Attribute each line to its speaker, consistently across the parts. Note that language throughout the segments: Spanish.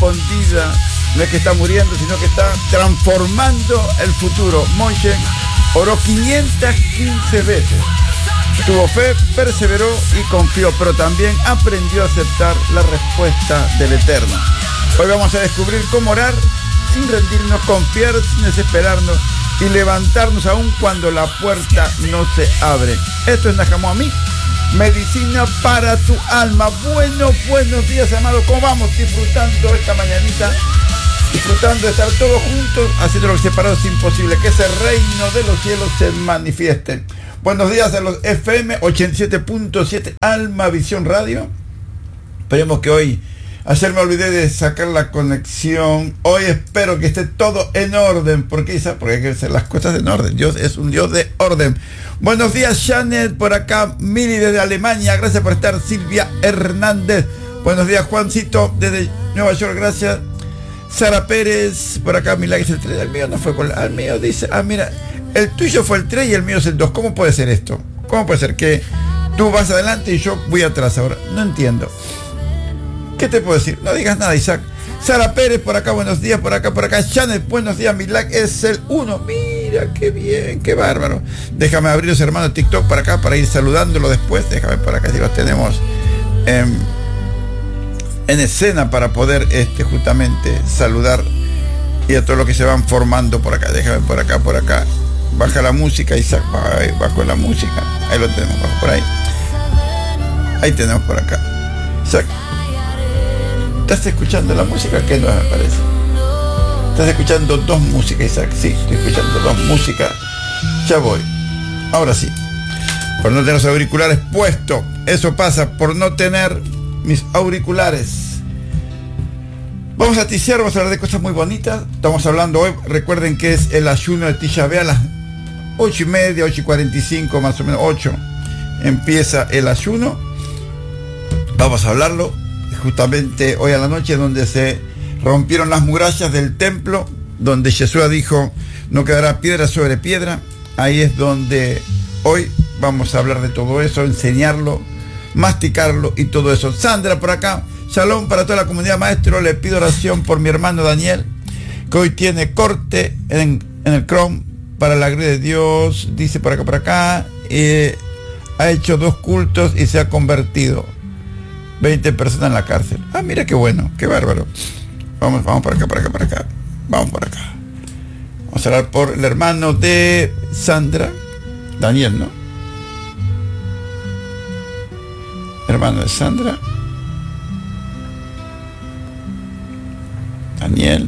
Speaker 1: respondida. No es que está muriendo, sino que está transformando el futuro. Moshe oró 515 veces. Tuvo fe, perseveró y confió, pero también aprendió a aceptar la respuesta del Eterno. Hoy vamos a descubrir cómo orar sin rendirnos, confiar sin desesperarnos y levantarnos aún cuando la puerta no se abre. Esto es Najamoamí, medicina para tu alma. Buenos días, amados. ¿Cómo vamos disfrutando esta mañanita? Disfrutando de estar todos juntos, haciendo lo que separado es imposible, que ese reino de los cielos se manifieste. Buenos días a los FM 87.7 Alma Visión Radio. Esperemos que hoy, ayer me olvidé de sacar la conexión. Hoy espero que esté todo en orden. ¿Por qué? Porque hay que hacer las cosas en orden. Dios es un Dios de orden. Buenos días, Janet, por acá. Mili desde Alemania, gracias por estar. Silvia Hernández. Buenos días, Juancito desde Nueva York, gracias. Sara Pérez, por acá, Milagros el 3. El mío no fue con el mío, dice, mira, el tuyo fue el 3 y el mío es el 2. ¿Cómo puede ser esto? ¿Cómo puede ser que tú vas adelante y yo voy atrás ahora? No entiendo. ¿Qué te puedo decir? No digas nada, Isaac. Sara Pérez, por acá, buenos días, por acá. Janet, buenos días, Milag es el 1. Mira, qué bien, qué bárbaro. Déjame abrir los hermanos de TikTok para acá, para ir saludándolo después. Déjame por acá, si los tenemos en escena para poder justamente saludar y a todos los que se van formando por acá. Déjame por acá. Baja la música, Isaac, bajo la música. Ahí lo tenemos, bajo por ahí. Ahí tenemos por acá. Isaac, ¿estás escuchando la música? ¿Qué no me parece? ¿Estás escuchando dos músicas, Isaac? Sí, estoy escuchando dos músicas. Ya voy. Ahora sí. Por no tener los auriculares puestos. Eso pasa por no tener mis auriculares. Vamos a ticiar, vamos a hablar de cosas muy bonitas. Estamos hablando hoy, recuerden que es el ayuno de Tisha B'Av a las 8:30, 8:45, más o menos 8. Empieza el ayuno. Vamos a hablarlo justamente hoy a la noche, donde se rompieron las murallas del templo, donde Yeshua dijo, no quedará piedra sobre piedra. Ahí es donde hoy vamos a hablar de todo eso, enseñarlo, masticarlo y todo eso. Sandra por acá, shalom para toda la comunidad, maestro, le pido oración por mi hermano Daniel, que hoy tiene corte en el Chrome, para la gloria de Dios, dice por acá, ha hecho 2 cultos y se ha convertido. 20 personas en la cárcel. Mira qué bueno, qué bárbaro. Vamos por acá. Vamos por acá. Vamos a hablar por el hermano de Sandra, Daniel, ¿no? Hermano de Sandra, Daniel,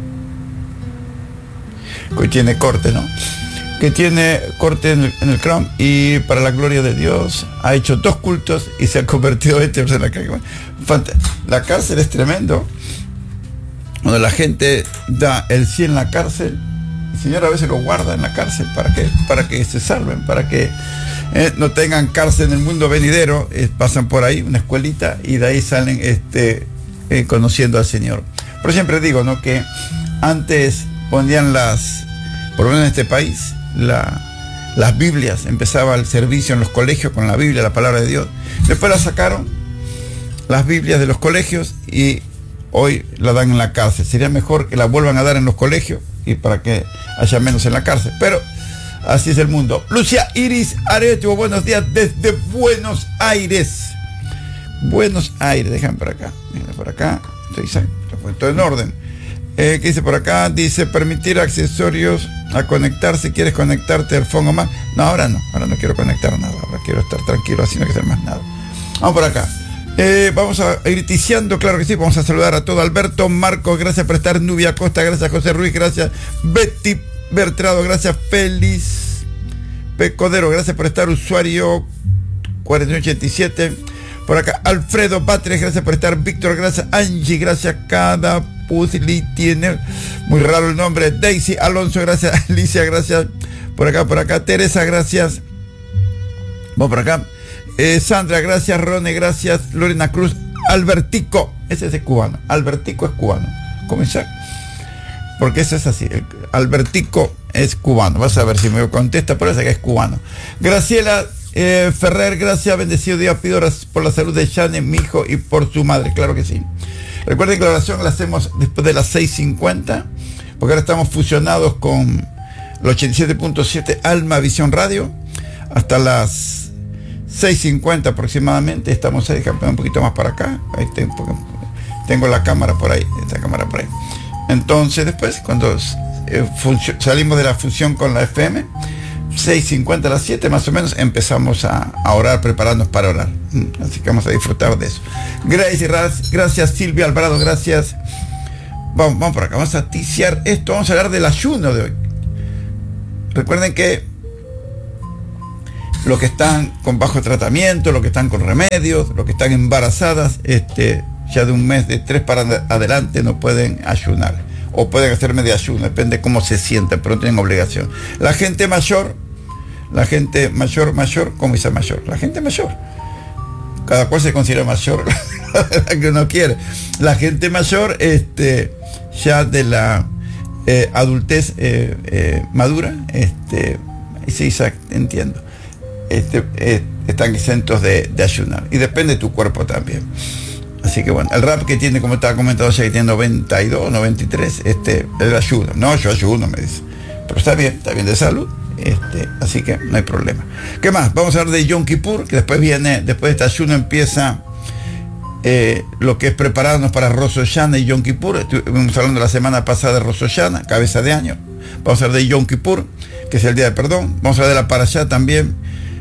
Speaker 1: que hoy tiene corte, ¿no? Que tiene corte en el Chrome y para la gloria de Dios ha hecho 2 cultos y se ha convertido en la cárcel. La cárcel es tremendo. Cuando la gente da el 100 en la cárcel, el Señor a veces lo guarda en la cárcel para que se salven, para que no tengan cárcel en el mundo venidero. Pasan por ahí una escuelita y de ahí salen conociendo al Señor. Pero siempre digo, ¿no?, que antes ponían por lo menos en este país, las Biblias, empezaba el servicio en los colegios con la Biblia, la palabra de Dios. Después la sacaron, las Biblias de los colegios, y hoy la dan en la cárcel. Sería mejor que la vuelvan a dar en los colegios y para que haya menos en la cárcel. Pero así es el mundo. Lucia Iris Areto, buenos días desde Buenos Aires. Buenos Aires, déjame por acá. Todo en orden. ¿Qué dice por acá? Dice, permitir accesorios a conectar, si quieres conectarte al phone o más. No, ahora no quiero conectar nada, ahora quiero estar tranquilo, así no hay que hacer más nada. Vamos por acá. Vamos a ir ticiando, claro que sí. Vamos a saludar a todo. Alberto Marcos, gracias por estar. Nubia Costa, gracias. José Ruiz, gracias. Betty Bertrado, gracias. Félix Pecodero, gracias por estar. Usuario 4187. Por acá, Alfredo Batres, gracias por estar. Víctor, gracias. Angie, gracias. Cada Puzli tiene muy raro el nombre. Daisy Alonso, gracias. Alicia, gracias. Por acá. Teresa, gracias. Vamos por acá. Sandra, gracias. Rone, gracias. Lorena Cruz. Albertico, ese es cubano. Albertico es cubano. ¿Cómo Isaac? Porque eso es así. Albertico es cubano. Vas a ver si me contesta, pero ese que es cubano. Graciela Ferrer, gracias. Bendecido día. Pido por la salud de Shane, mi hijo, y por su madre. Claro que sí. Recuerden que la oración la hacemos después de las 6:50, porque ahora estamos fusionados con el 87.7 Alma Visión Radio. Hasta las 6:50 aproximadamente estamos ahí, un poquito más para acá. Ahí tengo la cámara por ahí, esta cámara por ahí. Entonces después, cuando salimos de la fusión con la FM, 6:50 a las 7 más o menos, empezamos a orar, prepararnos para orar. Así que vamos a disfrutar de eso. Gracias Silvia Alvarado, gracias. Vamos por acá, vamos a ticiar esto, vamos a hablar del ayuno de hoy. Recuerden que los que están con bajo tratamiento, los que están con remedios, los que están embarazadas, ya de un mes, de 3 para adelante no pueden ayunar, o pueden hacer medio ayuno, depende de cómo se sienten, pero no tienen obligación. La gente mayor, ¿cómo dice mayor? La gente mayor, cada cual se considera mayor la que uno quiere. La gente mayor, ya de la adultez madura, sí, entiendo, están exentos de ayunar, y depende de tu cuerpo también. Así que bueno, el rap que tiene, como estaba comentado, ya que tiene 92, 93, él ayuda. No, yo ayuno, me dice. Pero está bien de salud, así que no hay problema. ¿Qué más? Vamos a hablar de Yom Kippur, que después de este ayuno empieza lo que es prepararnos para Rosh Hashanah y Yom Kippur. Estuvimos hablando la semana pasada de Rosh Hashanah, cabeza de año. Vamos a hablar de Yom Kippur, que es el día de perdón. Vamos a hablar de la Parashá también.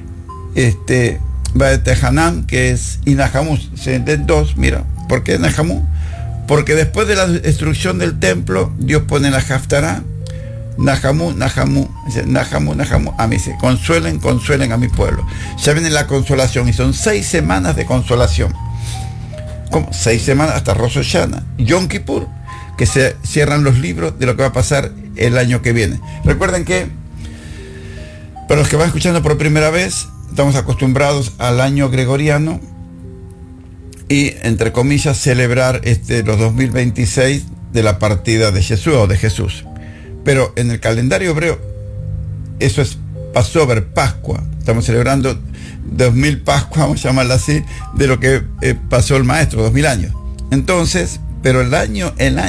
Speaker 1: Vaetehanan, que es Nahamú, dos. Mira, ¿por qué Nahamú? Porque después de la destrucción del templo, Dios pone la Haftará, Nahamú, dice, Nahamú, a mí dice, consuelen a mi pueblo. Ya viene la consolación, y son 6 semanas de consolación. ¿Cómo? 6 semanas hasta Rosh Hashanah, Yom Kippur, que se cierran los libros de lo que va a pasar el año que viene. Recuerden que, para los que van escuchando por primera vez, estamos acostumbrados al año gregoriano y, entre comillas, celebrar los 2026 de la partida de Jesús o de Jesús. Pero en el calendario hebreo, eso es Passover, Pascua. Estamos celebrando 2000 Pascua, vamos a llamarla así, de lo que pasó el Maestro, 2000 años. Entonces, pero el año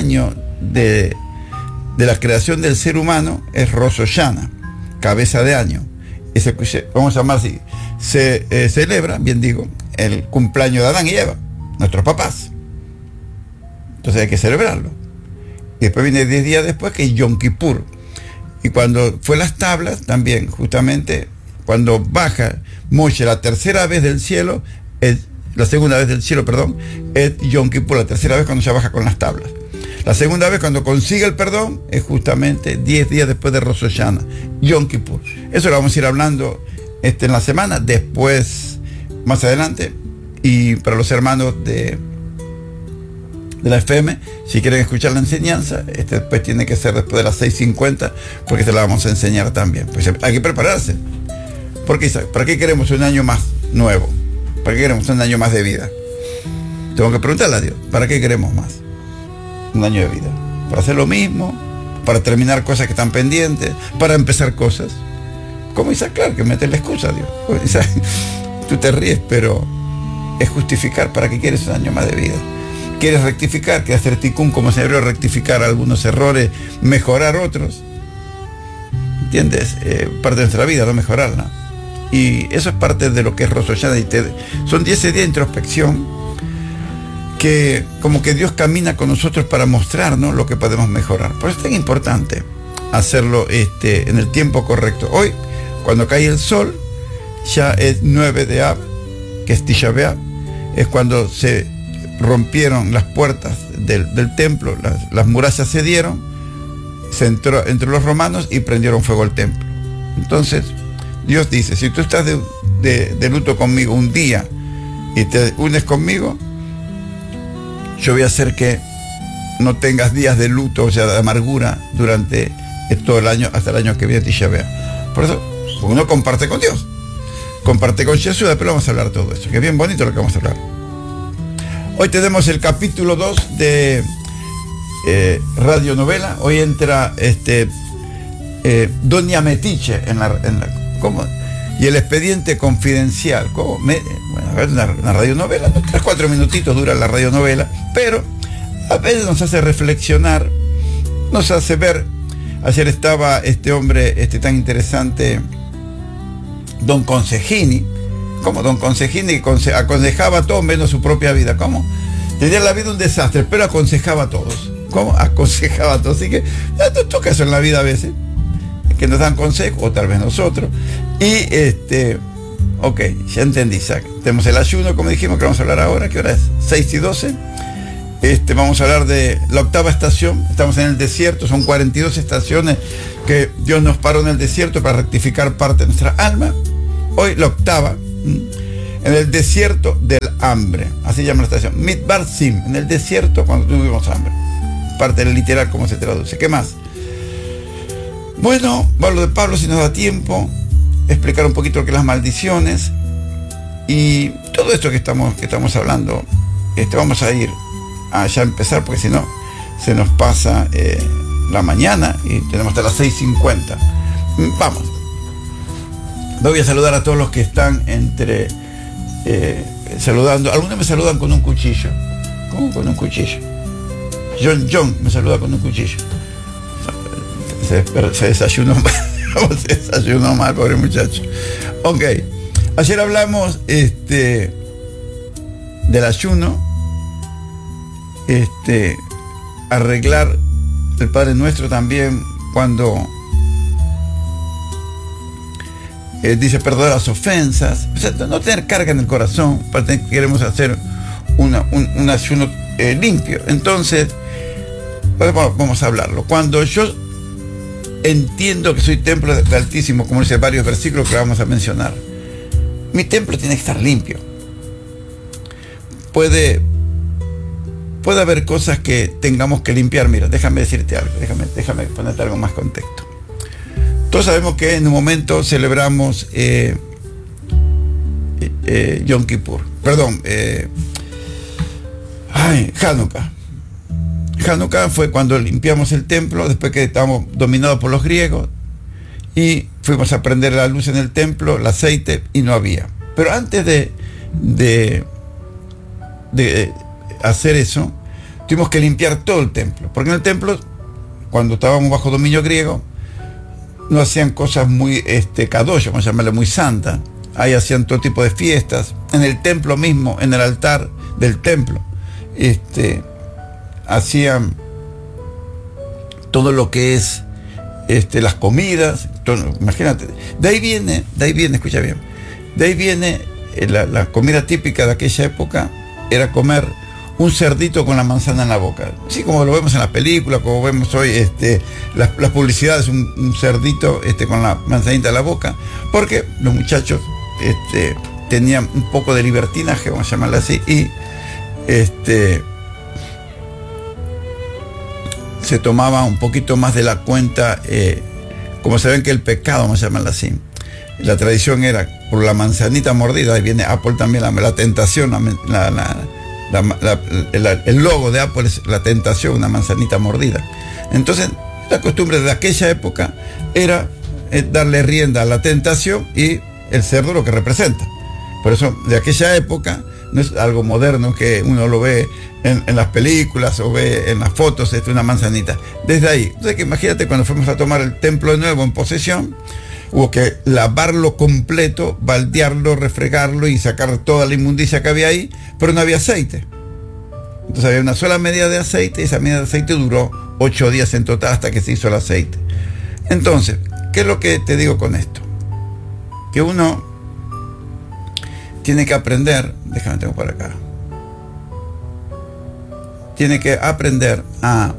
Speaker 1: de la creación del ser humano es Rosh Hashanah, cabeza de año. Vamos a llamar así, se celebra, bien digo, el cumpleaños de Adán y Eva, nuestros papás. Entonces hay que celebrarlo. Y después viene 10 días después, que es Yom Kippur. Y cuando fue las tablas, también, justamente, cuando baja Moshe la tercera vez del cielo, la segunda vez del cielo, perdón, es Yom Kippur, la tercera vez cuando se baja con las tablas. La segunda vez, cuando consigue el perdón, es justamente 10 días después de Rosh Hashanah, Yom Kippur. Eso lo vamos a ir hablando en la semana, después, más adelante. Y para los hermanos de la FM, si quieren escuchar la enseñanza, después tiene que ser después de las 6:50, porque se la vamos a enseñar también. Pues hay que prepararse. Porque, ¿para qué queremos un año más nuevo? ¿Para qué queremos un año más de vida? Tengo que preguntarle a Dios, ¿para qué queremos más? Un año de vida, para hacer lo mismo, para terminar cosas que están pendientes, para empezar cosas. Como Isaac, claro, que mete la excusa a Dios. Isaac, tú te ríes, pero es justificar. ¿Para qué quieres un año más de vida? ¿Quieres rectificar? ¿Quieres hacer tikkun, como se debería rectificar algunos errores, mejorar otros? ¿Entiendes? Parte de nuestra vida, no mejorarla. Y eso es parte de lo que es Rosh Hashanah. Son 10 días de introspección, que como que Dios camina con nosotros para mostrarnos lo que podemos mejorar. Por eso es tan importante hacerlo en el tiempo correcto. Hoy, cuando cae el sol, ya es 9 de Av, que es Tisha B'Av, es cuando se rompieron las puertas del templo, las murallas cedieron, se entró entre los romanos y prendieron fuego al templo. Entonces, Dios dice, si tú estás de luto conmigo un día y te unes conmigo, yo voy a hacer que no tengas días de luto, o sea, de amargura, durante todo el año, hasta el año que viene, Tisha B'Av. Por eso, uno comparte con Dios, comparte con Jesús. Después vamos a hablar todo eso, que es bien bonito lo que vamos a hablar. Hoy tenemos el capítulo 2 de radionovela. Hoy entra Doña Metiche ¿cómo? Y el expediente confidencial. ¿Cómo? Bueno, a ver, una radionovela, 3-4 minutitos dura la radionovela, pero a veces nos hace reflexionar, nos hace ver. Ayer estaba este hombre tan interesante, Don Consejini. ¿Cómo Don Consejini? Aconsejaba a todos menos su propia vida. ¿Cómo? Tenía la vida un desastre, pero aconsejaba a todos. ¿Cómo? Aconsejaba a todos. Así que nos toca eso en la vida a veces, que nos dan consejos, o tal vez nosotros. Y ok, ya entendí, Isaac. Tenemos el ayuno, como dijimos, que vamos a hablar ahora. ¿Qué hora es? 6:12. Vamos a hablar de la octava estación. Estamos en el desierto, son 42 estaciones que Dios nos paró en el desierto para rectificar parte de nuestra alma. Hoy la octava, en el desierto del hambre, así llama la estación. Midbar Sim, en el desierto cuando tuvimos hambre. Parte del literal, cómo se traduce. ¿Qué más? Bueno, hablo de Pablo si nos da tiempo, explicar un poquito lo que es las maldiciones y todo esto que estamos hablando. Vamos a ir a ya empezar porque si no se nos pasa la mañana y tenemos hasta las 6:50. Vamos. Voy a saludar a todos los que están saludando. Algunos me saludan con un cuchillo. ¿Cómo con un cuchillo? John me saluda con un cuchillo. Se desayunó mal. Se desayunó mal, pobre muchacho. Ok. Ayer hablamos del ayuno. Arreglar el Padre Nuestro también cuando dice perdonar las ofensas, o sea, no tener carga en el corazón, queremos hacer un ayuno limpio. Entonces, vamos a hablarlo. Cuando yo entiendo que soy templo del Altísimo, como dice varios versículos que vamos a mencionar, mi templo tiene que estar limpio. Puede haber cosas que tengamos que limpiar. Mira, déjame decirte algo, déjame ponerte algo más contexto. Todos sabemos que en un momento celebramos Yom Kippur, Hanukkah. Hanukkah fue cuando limpiamos el templo, después que estábamos dominados por los griegos, y fuimos a prender la luz en el templo, el aceite, y no había. Pero antes de hacer eso, tuvimos que limpiar todo el templo, porque en el templo, cuando estábamos bajo dominio griego, no hacían cosas muy kadosh, vamos a llamarle muy santa. Ahí hacían todo tipo de fiestas. En el templo mismo, en el altar del templo, hacían todo lo que es las comidas. Todo, imagínate. De ahí viene, escucha bien, de ahí viene la comida típica de aquella época, era comer un cerdito con la manzana en la boca, así como lo vemos en las películas, como vemos hoy las publicidades, un cerdito con la manzanita en la boca, porque los muchachos tenían un poco de libertinaje, vamos a llamarlo así, y se tomaba un poquito más de la cuenta, como se ven que el pecado, vamos a llamarlo así. La tradición era por la manzanita mordida, ahí viene Apple también, la tentación, el logo de Apple es la tentación, una manzanita mordida. Entonces, la costumbre de aquella época era darle rienda a la tentación y el cerdo lo que representa. Por eso, de aquella época, no es algo moderno que uno lo ve en las películas o ve en las fotos, una manzanita. Desde ahí. Entonces, que imagínate cuando fuimos a tomar el templo de nuevo en posesión, hubo que lavarlo completo, baldearlo, refregarlo y sacar toda la inmundicia que había ahí, pero no había aceite. Entonces había una sola medida de aceite y esa medida de aceite duró 8 días en total hasta que se hizo el aceite. Entonces, ¿qué es lo que te digo con esto? Que uno tiene que aprender, déjame tengo por acá, tiene que aprender a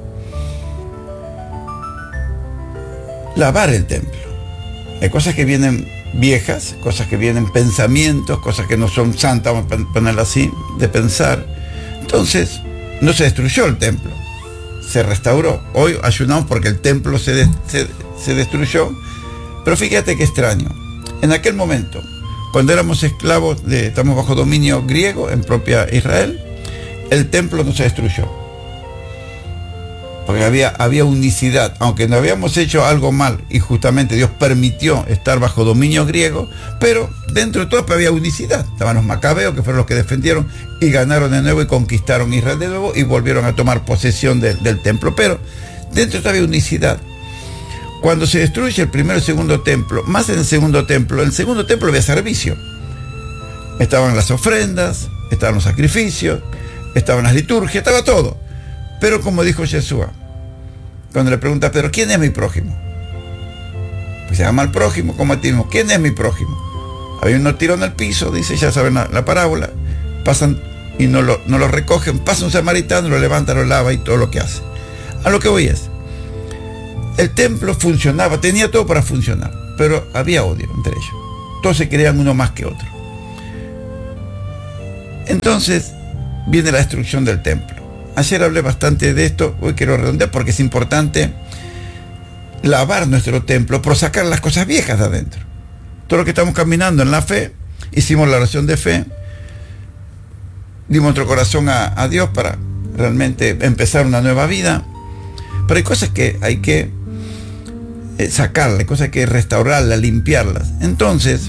Speaker 1: lavar el templo. Hay cosas que vienen viejas, cosas que vienen pensamientos, cosas que no son santas, vamos a ponerlo así, de pensar. Entonces, no se destruyó el templo, se restauró. Hoy ayunamos porque el templo se destruyó, pero fíjate qué extraño. En aquel momento, cuando éramos esclavos, estamos bajo dominio griego en propia Israel, el templo no se destruyó. porque había unicidad, aunque no habíamos hecho algo mal y justamente Dios permitió estar bajo dominio griego, pero dentro de todo había unicidad. Estaban los macabeos, que fueron los que defendieron y ganaron de nuevo y conquistaron Israel de nuevo y volvieron a tomar posesión del templo, pero dentro de todo había unicidad. Cuando se destruye el primero y el segundo templo, más en el segundo templo había servicio. Estaban las ofrendas, estaban los sacrificios, estaban las liturgias, estaba todo. Pero como dijo Jesús, cuando le pregunta a Pedro, ¿quién es mi prójimo? Pues se llama al prójimo como a ti mismo. ¿Quién es mi prójimo? Había uno tirado en el piso, dice, ya saben la parábola, pasan y no lo recogen, pasa un samaritano, lo levanta, lo lava y todo lo que hace. A lo que voy es, el templo funcionaba, tenía todo para funcionar, pero había odio entre ellos. Todos se creían uno más que otro. Entonces viene la destrucción del templo. Ayer hablé bastante de esto, hoy quiero redondear porque es importante lavar nuestro templo, por sacar las cosas viejas de adentro. Todo lo que estamos caminando en la fe, hicimos la oración de fe, dimos nuestro corazón a Dios para realmente empezar una nueva vida, pero hay cosas que hay que sacarlas, hay cosas que restaurarlas, limpiarlas. Entonces,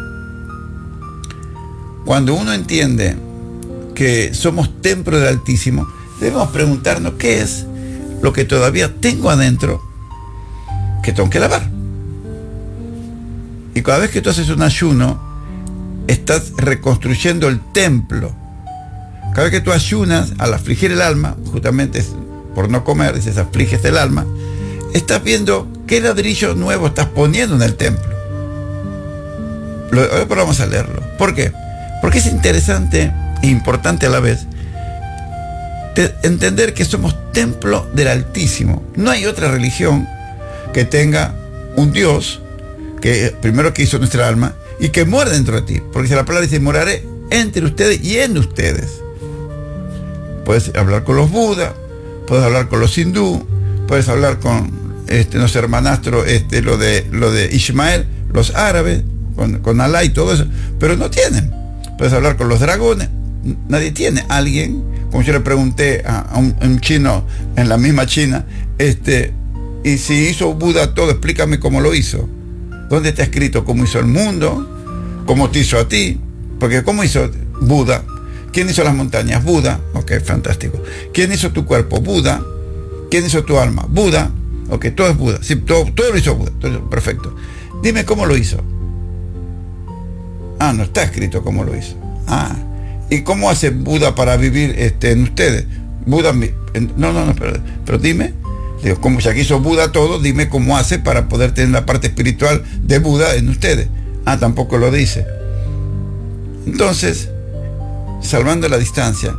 Speaker 1: cuando uno entiende que somos templo del Altísimo, debemos preguntarnos qué es lo que todavía tengo adentro que tengo que lavar. Y cada vez que tú haces un ayuno, estás reconstruyendo el templo. Cada vez que tú ayunas, al afligir el alma, justamente por no comer, dices, afliges el alma, estás viendo qué ladrillo nuevo estás poniendo en el templo. Ahora vamos a leerlo. ¿Por qué? Porque es interesante e importante a la vez entender que somos templo del Altísimo. No hay otra religión que tenga un Dios que primero que hizo nuestra alma y que muere dentro de ti, porque si la palabra dice moraré entre ustedes y en ustedes. Puedes hablar con los Buda, puedes hablar con los hindú, puedes hablar con los hermanastros, lo de Ismael, los árabes, con Alá y todo eso, pero no tienen. Puedes hablar con los dragones, nadie tiene. Alguien, como yo le pregunté a un chino en la misma China, y si hizo Buda todo, explícame cómo lo hizo. ¿Dónde está escrito cómo hizo el mundo? ¿Cómo te hizo a ti? Porque ¿cómo hizo Buda? ¿Quién hizo las montañas? Buda. Ok, fantástico. ¿Quién hizo tu cuerpo? Buda. ¿Quién hizo tu alma? Buda. Ok, todo es Buda. Sí, todo lo hizo Buda. Perfecto. Dime cómo lo hizo. No está escrito cómo lo hizo. ¿Y cómo hace Buda para vivir en ustedes? Buda, no, pero dime. Digo, como ya que hizo Buda todo, dime cómo hace para poder tener la parte espiritual de Buda en ustedes. Tampoco lo dice. Entonces, salvando la distancia,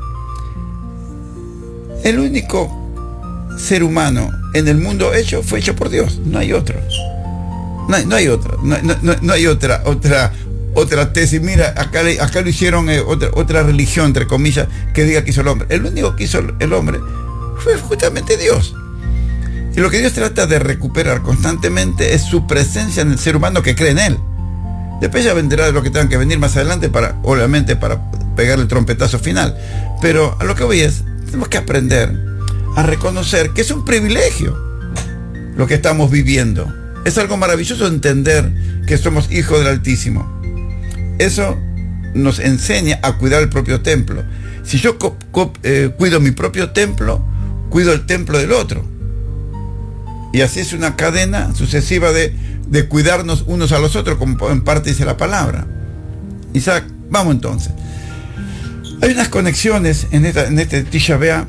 Speaker 1: el único ser humano en el mundo fue hecho por Dios. No hay otro. No hay otro. No hay otra tesis. Mira, acá lo hicieron otra religión, entre comillas, que diga que hizo el hombre. El único que hizo el hombre fue justamente Dios. Y lo que Dios trata de recuperar constantemente es su presencia en el ser humano que cree en él. Después ya vendrá de lo que tengan que venir más adelante obviamente para pegar el trompetazo final. Pero a lo que voy es, tenemos que aprender a reconocer que es un privilegio lo que estamos viviendo. Es algo maravilloso entender que somos hijos del Altísimo. Eso nos enseña a cuidar el propio templo. Si yo cuido mi propio templo, cuido el templo del otro. Y así es una cadena sucesiva de cuidarnos unos a los otros, como en parte dice la palabra. Isaac, vamos entonces. Hay unas conexiones en este Tisha B'Av.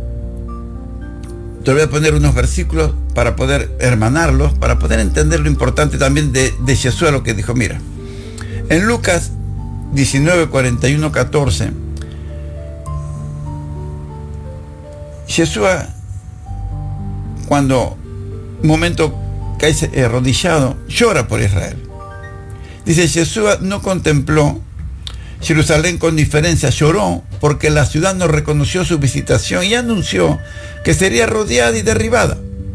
Speaker 1: Te voy a poner unos versículos para poder hermanarlos, para poder entender lo importante también de Jesús, lo que dijo. Mira, en Lucas 19, 41, 14, Jesús, cuando un momento cae arrodillado, llora por Israel. Dice, Jesús no contempló Jerusalén con indiferencia, lloró porque la ciudad no reconoció su visitación y anunció que sería rodeada y derribada.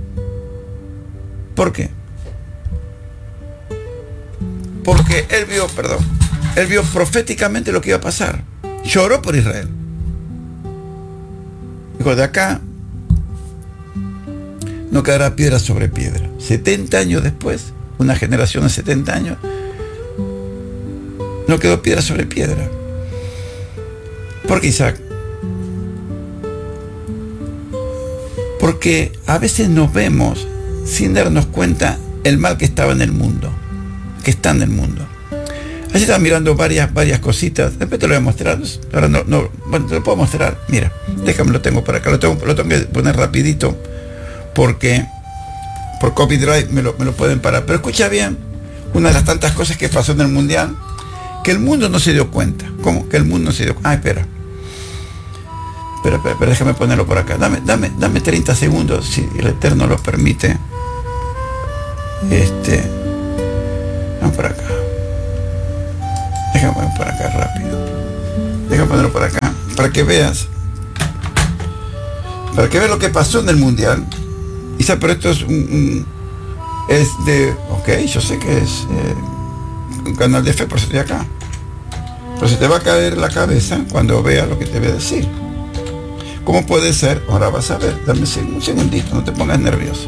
Speaker 1: ¿Por qué? Porque él vio proféticamente lo que iba a pasar. Lloró por Israel. Dijo, de acá no quedará piedra sobre piedra. 70 años después, una generación de 70 años, no quedó piedra sobre piedra. ¿Por qué, Isaac? Porque a veces nos vemos sin darnos cuenta el mal que estaba en el mundo, que está en el mundo. Allí estaba mirando varias cositas. Después te lo voy a mostrar. Ahora bueno, te lo puedo mostrar. Mira, déjame, lo tengo por acá. Lo tengo que poner rapidito porque por copyright me lo pueden parar. Pero escucha bien, una de las tantas cosas que pasó en el mundial, que el mundo no se dio cuenta. ¿Cómo? Que el mundo no se dio cuenta. Ah, espera, déjame ponerlo por acá. Dame 30 segundos, si el Eterno lo permite. Vamos por acá. Déjame ponerlo por acá rápido. Déjame ponerlo por acá. Para que veas lo que pasó en el mundial. Isa, pero esto es es de... Ok, yo sé que es un canal de fe, por eso estoy acá. Pero se te va a caer la cabeza cuando veas lo que te voy a decir. ¿Cómo puede ser? Ahora vas a ver. Dame un segundito, no te pongas nervioso.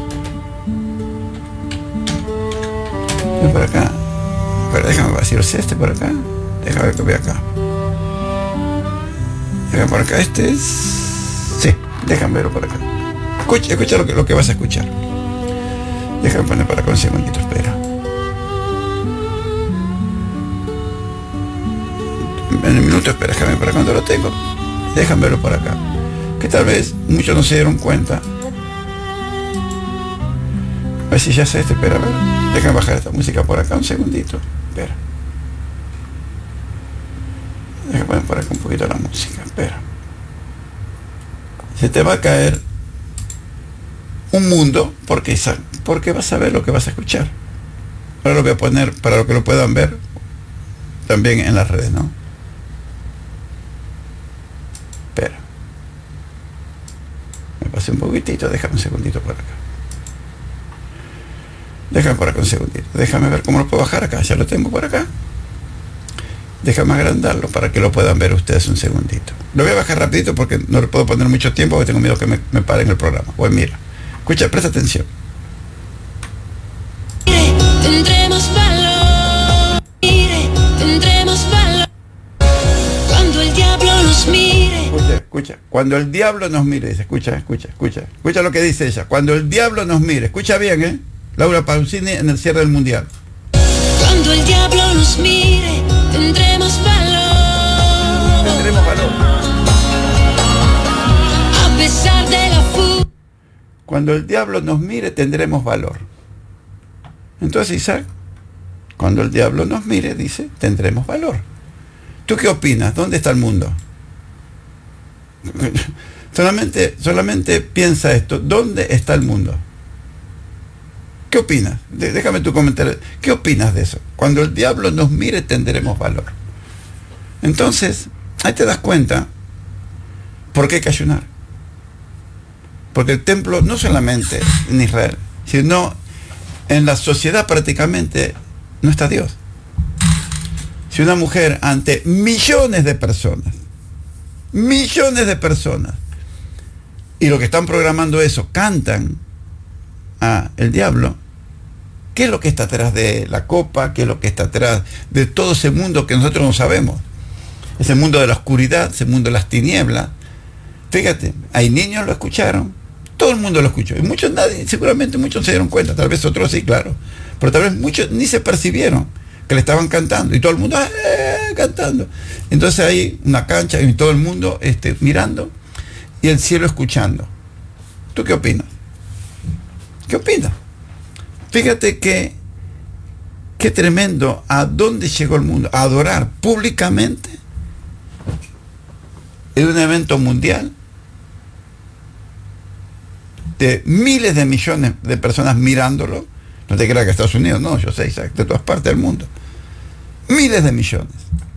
Speaker 1: Ven por acá. Pero déjame vaciarse por acá. Déjame ver que voy acá. Déjame por acá. Este es... Sí, déjame verlo por acá. Escucha lo que vas a escuchar. Déjame poner para acá un segundito, espera. En un minuto, espera, déjame para cuando lo tengo. Déjame verlo por acá. Que tal vez muchos no se dieron cuenta. A ver si ya sé espera, a ver. Déjame bajar esta música por acá un segundito. Espera. Déjame poner por acá un poquito la música, espera. Se te va a caer un mundo, porque vas a ver lo que vas a escuchar. Ahora lo voy a poner para que lo puedan ver también en las redes, ¿no? Espera. Me pasé un poquitito, déjame un segundito por acá. Déjame por acá un segundito. Déjame ver cómo lo puedo bajar acá. Ya lo tengo por acá. Déjame agrandarlo para que lo puedan ver ustedes un segundito. Lo voy a bajar rapidito porque no le puedo poner mucho tiempo porque tengo miedo que me paren el programa. Pues mira. Escucha, presta atención.
Speaker 2: Tendremos valor, tendremos valor. Cuando el diablo nos mire.
Speaker 1: Escucha. Cuando el diablo nos mire, dice, escucha lo que dice ella. Cuando el diablo nos mire, escucha bien, Laura Pausini en el cierre del mundial.
Speaker 2: Cuando el diablo nos mire, tendremos valor.
Speaker 1: Tendremos valor.
Speaker 2: A pesar de la fuga.
Speaker 1: Cuando el diablo nos mire, tendremos valor. Entonces, Isaac, cuando el diablo nos mire, dice, tendremos valor. ¿Tú qué opinas? ¿Dónde está el mundo? Solamente piensa esto. ¿Dónde está el mundo? ¿Qué opinas? Déjame tu comentario. ¿Qué opinas de eso? Cuando el diablo nos mire, tendremos valor. Entonces, ahí te das cuenta por qué hay que ayunar. Porque el templo no solamente en Israel, sino en la sociedad prácticamente no está Dios. Si una mujer ante millones de personas, y lo que están programando eso, cantan a el diablo, ¿qué es lo que está atrás de la copa? ¿Qué es lo que está atrás de todo ese mundo que nosotros no sabemos? Ese mundo de la oscuridad, ese mundo de las tinieblas. Fíjate, hay niños lo escucharon, todo el mundo lo escuchó, y seguramente muchos se dieron cuenta, tal vez otros sí, claro, pero tal vez muchos ni se percibieron que le estaban cantando, y todo el mundo cantando. Entonces hay una cancha y todo el mundo mirando, y el cielo escuchando. ¿Tú qué opinas? ¿Qué opinas? Fíjate qué tremendo, a dónde llegó el mundo, a adorar públicamente en un evento mundial de miles de millones de personas mirándolo. No te creas que Estados Unidos, no, yo sé, Isaac, de todas partes del mundo. Miles de millones.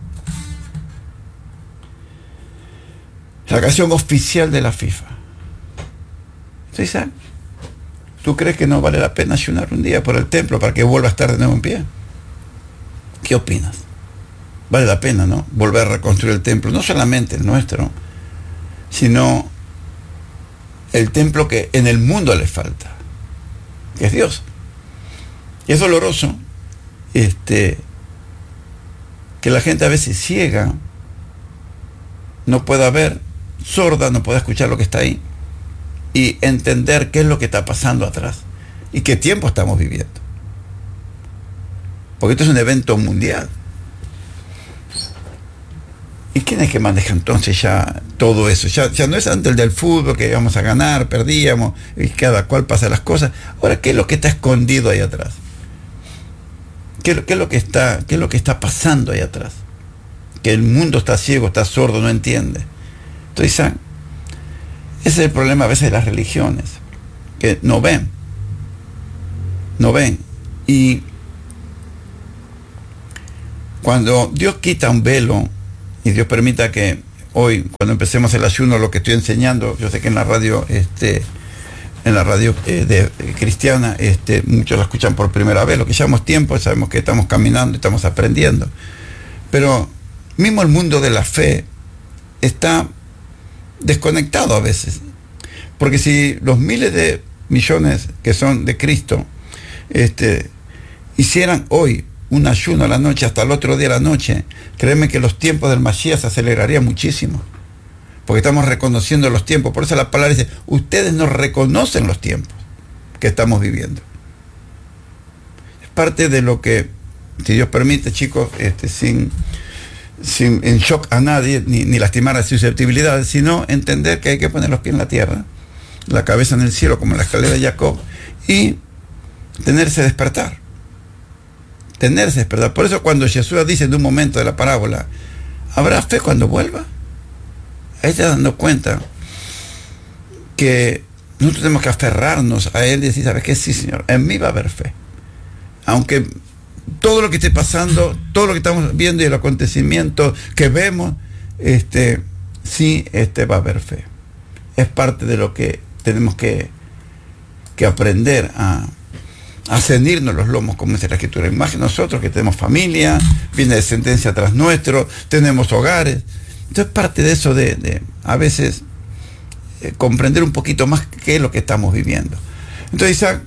Speaker 1: La canción oficial de la FIFA. ¿Sí, Isaac? ¿Tú crees que no vale la pena ayunar un día por el templo para que vuelva a estar de nuevo en pie? ¿Qué opinas? Vale la pena, ¿no? Volver a reconstruir el templo, no solamente el nuestro, sino el templo que en el mundo le falta. que es Dios. Y es doloroso que la gente a veces ciega no pueda ver, sorda, no pueda escuchar lo que está ahí y entender qué es lo que está pasando atrás y qué tiempo estamos viviendo. Porque esto es un evento mundial. ¿Y quién es que maneja entonces ya todo eso? Ya no es antes el del fútbol, que íbamos a ganar, perdíamos, y cada cual pasa las cosas. Ahora, ¿qué es lo que está escondido ahí atrás? ¿Qué es lo que está pasando ahí atrás? Que el mundo está ciego, está sordo, no entiende. Entonces, ese es el problema a veces de las religiones, que no ven. Y cuando Dios quita un velo, y Dios permita que hoy, cuando empecemos el ayuno, lo que estoy enseñando, yo sé que en la radio, cristiana, muchos lo escuchan por primera vez, lo que llevamos tiempo, sabemos que estamos caminando, estamos aprendiendo. Pero mismo el mundo de la fe está desconectado a veces. Porque si los miles de millones que son de Cristo, hicieran hoy un ayuno a la noche hasta el otro día a la noche, créeme que los tiempos del Mashiach se acelerarían muchísimo. Porque estamos reconociendo los tiempos. Por eso la palabra dice, ustedes no reconocen los tiempos que estamos viviendo. Es parte de lo que, si Dios permite, chicos, sin en shock a nadie, ni lastimar a susceptibilidades, sino entender que hay que poner los pies en la tierra, la cabeza en el cielo, como en la escalera de Jacob, y tenerse despertar. Por eso cuando Jesús dice en un momento de la parábola, ¿habrá fe cuando vuelva? Ahí te dando cuenta que nosotros tenemos que aferrarnos a Él y decir, ¿sabes qué? Sí, Señor, en mí va a haber fe. Aunque todo lo que esté pasando, todo lo que estamos viendo y el acontecimiento que vemos, sí, va a haber fe. Es parte de lo que tenemos que aprender a cenirnos los lomos, como dice la Escritura. Imagínate nosotros que tenemos familia, viene descendencia tras nuestro, tenemos hogares. Entonces parte de eso de a veces comprender un poquito más qué es lo que estamos viviendo. Entonces, Isaac,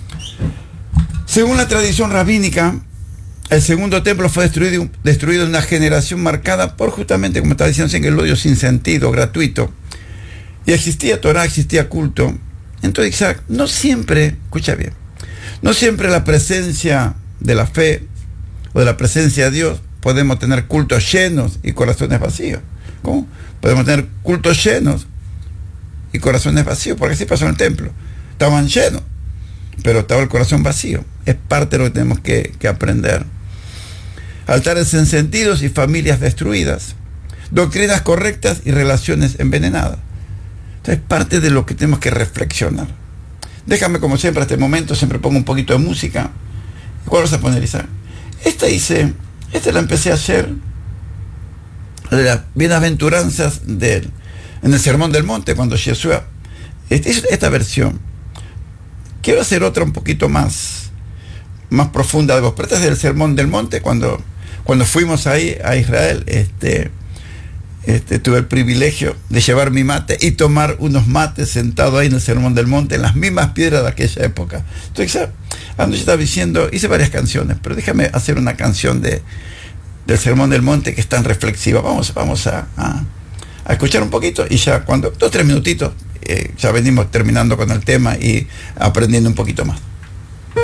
Speaker 1: según la tradición rabínica, el segundo templo fue destruido en una generación marcada por justamente, como está diciendo, el odio sin sentido, gratuito. Y existía Torah, existía culto. Entonces, Isaac, no siempre, escucha bien, no siempre la presencia de la fe o de la presencia de Dios podemos tener cultos llenos y corazones vacíos. ¿Cómo? Podemos tener cultos llenos y corazones vacíos, porque así pasó en el templo. Estaban llenos, pero estaba el corazón vacío. Es parte de lo que tenemos que aprender. Altares encendidos y familias destruidas. Doctrinas correctas y relaciones envenenadas. Entonces, es parte de lo que tenemos que reflexionar. Déjame, como siempre, a este momento, siempre pongo un poquito de música. ¿Cuál vas a poner, Isaac? Esta la empecé a hacer de las bienaventuranzas en el Sermón del Monte, cuando Jesús esta versión. Quiero hacer otra un poquito más profunda de vos. Pero esta es del Sermón del Monte, cuando fuimos ahí a Israel, tuve el privilegio de llevar mi mate y tomar unos mates sentado ahí en el Sermón del Monte, en las mismas piedras de aquella época. Entonces, cuando yo estaba diciendo, hice varias canciones, pero déjame hacer una canción del Sermón del Monte que es tan reflexiva. Vamos a escuchar un poquito y ya 2 o 3 minutitos ya venimos terminando con el tema y aprendiendo un poquito más.